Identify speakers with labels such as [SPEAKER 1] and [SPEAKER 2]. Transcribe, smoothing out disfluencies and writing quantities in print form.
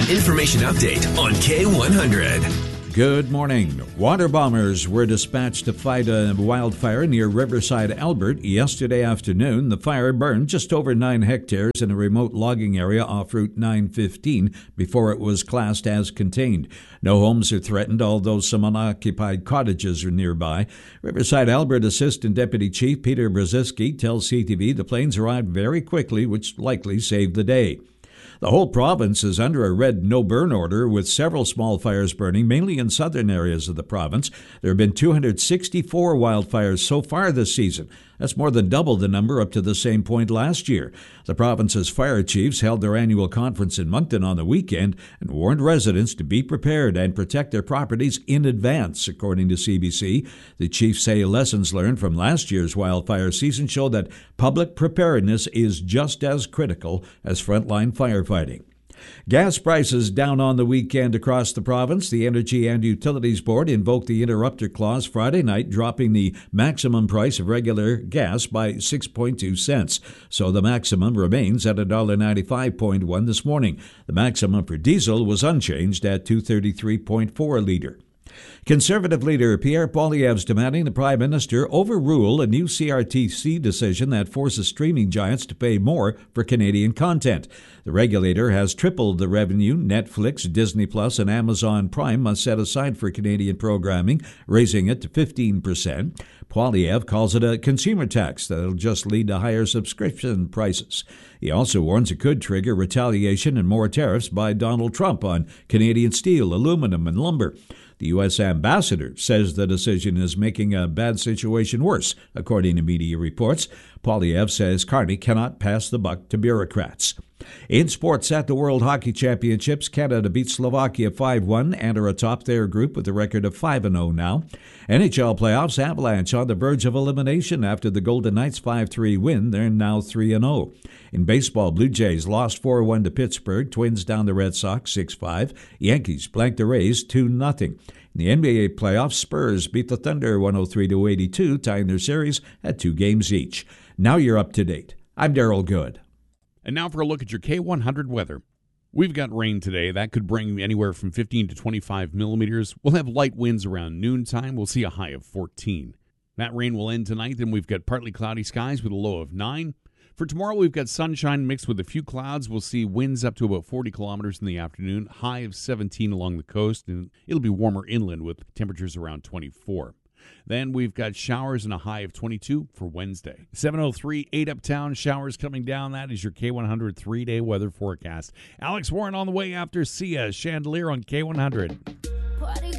[SPEAKER 1] information update on K100.
[SPEAKER 2] Good morning. Water bombers were dispatched to fight a wildfire near Riverside, Albert. Yesterday afternoon, the fire burned just over 9 hectares in a remote logging area off Route 915 before it was classed as contained. No homes are threatened, although some unoccupied cottages are nearby. Riverside, Albert Assistant Deputy Chief Peter Brzezinski tells CTV the planes arrived very quickly, which likely saved the day. The whole province is under a red no-burn order, with several small fires burning, mainly in southern areas of the province. There have been 264 wildfires so far this season. That's more than double the number up to the same point last year. The province's fire chiefs held their annual conference in Moncton on the weekend and warned residents to be prepared and protect their properties in advance, according to CBC. The chiefs say lessons learned from last year's wildfire season show that public preparedness is just as critical as frontline firefighting. Gas prices down on the weekend across the province. The Energy and Utilities Board invoked the interrupter clause Friday night, dropping the maximum price of regular gas by 6.2 cents. So the maximum remains at $1.95.1 this morning. The maximum for diesel was unchanged at $2.33.4 a liter. Conservative leader Pierre Poilievre is demanding the Prime Minister overrule a new CRTC decision that forces streaming giants to pay more for Canadian content. The regulator has tripled the revenue Netflix, Disney Plus, and Amazon Prime must set aside for Canadian programming, raising it to 15%. Poilievre calls it a consumer tax that will just lead to higher subscription prices. He also warns it could trigger retaliation and more tariffs by Donald Trump on Canadian steel, aluminum, and lumber. The U.S. ambassador says the decision is making a bad situation worse, according to media reports. Poilievre says Carney cannot pass the buck to bureaucrats. In sports, at the World Hockey Championships, Canada beat Slovakia 5-1 and are atop their group with a record of 5-0 now. NHL playoffs, Avalanche on the verge of elimination after the Golden Knights' 5-3 win. They're now 3-0. In baseball, Blue Jays lost 4-1 to Pittsburgh. Twins down the Red Sox 6-5. Yankees blanked the Rays 2-0. In the NBA playoffs, Spurs beat the Thunder 103-82, tying their series at 2 games each. Now you're up to date. I'm Daryl Good.
[SPEAKER 3] And now for a look at your K100 weather. We've got rain today. That could bring anywhere from 15 to 25 millimeters. We'll have light winds around noontime. We'll see a high of 14. That rain will end tonight. Then we've got partly cloudy skies with a low of 9. For tomorrow, we've got sunshine mixed with a few clouds. We'll see winds up to about 40 kilometers in the afternoon, high of 17 along the coast, and it'll be warmer inland with temperatures around 24. Then we've got showers and a high of 22 for Wednesday. 7:03, 8 Uptown, showers coming down. That is your K100 3-day weather forecast. Alex Warren on the way after Sia Chandelier on K100.